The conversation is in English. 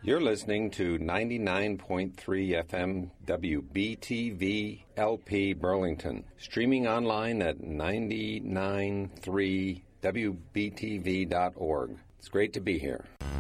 You're listening to 99.3 FM WBTV LP Burlington, streaming online at 993wbtv.org. It's great to be here.